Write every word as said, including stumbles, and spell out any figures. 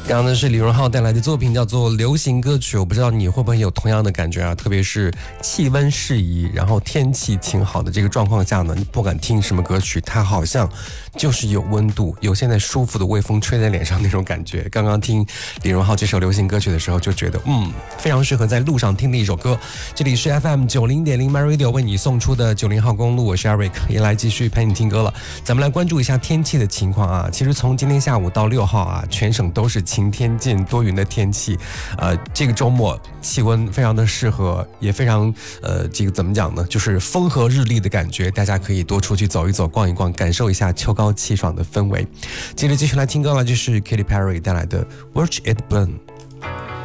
刚刚呢是李荣浩带来的作品叫做流行歌曲，我不知道你会不会有同样的感觉啊？特别是气温适宜，然后天气晴好的这个状况下呢，你不管听什么歌曲，它好像就是有温度，有现在舒服的微风吹在脸上那种感觉。刚刚听李荣浩这首流行歌曲的时候，就觉得嗯，非常适合在路上听的一首歌。这里是 F M 九零点零 My Radio 为你送出的九零号公路，我是 Eric， 也来继续陪你听歌了。咱们来关注一下天气的情况啊。其实从今天下午到六号啊，全省都是晴天见多云的天气。呃，这个周末气温非常的适合，也非常呃，这个怎么讲呢？就是风和日丽的感觉，大家可以多出去走一走、逛一逛，感受一下秋高气爽的氛围。接着继续来听歌了，就是 Katy Perry 带来的《Watch It Burn》。